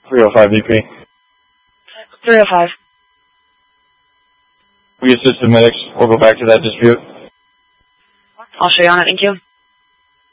305 BP. 305. We assist the medics. We'll go back to that dispute. I'll show you on it. Thank you.